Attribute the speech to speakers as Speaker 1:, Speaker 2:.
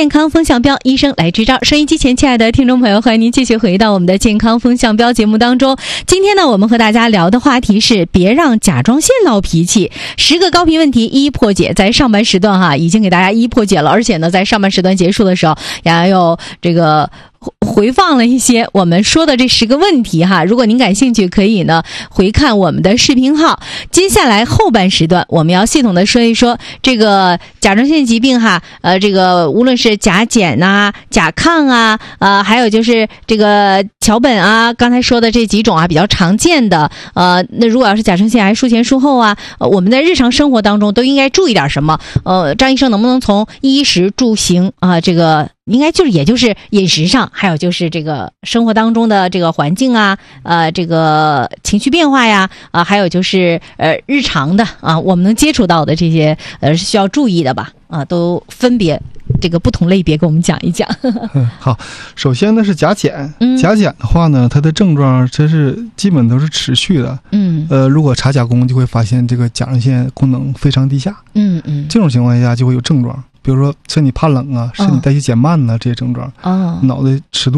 Speaker 1: 健康风向标，医生来支招。收音机前亲爱的听众朋友，欢迎您继续回到我们的健康风向标节目当中。今天呢，我们和大家聊的话题是别让甲状腺闹脾气，10个高频问题一一破解。在上半时段已经给大家一一破解了，而且呢，在上半时段结束的时候，也有这个回放了一些我们说的这10个问题如果您感兴趣，可以呢回看我们的视频号。接下来后半时段，我们要系统的说一说这个甲状腺疾病这个无论是甲减甲亢还有就是这个桥本刚才说的这几种比较常见的那如果要是甲状腺癌术前术后我们在日常生活当中都应该注意点什么？张医生能不能从衣食住行这个应该也就是饮食上，还有就是这个生活当中的这个环境这个情绪变化还有就是日常的我们能接触到的这些是需要注意的吧？都分别这个不同类别给我们讲一讲。
Speaker 2: 好，首先呢是甲减，甲减的话呢，它的症状这是基本都是持续的。如果查甲功就会发现这个甲状腺功能非常低下。这种情况下就会有症状。比如说身体怕冷身体代谢减慢这些症状，脑袋尺度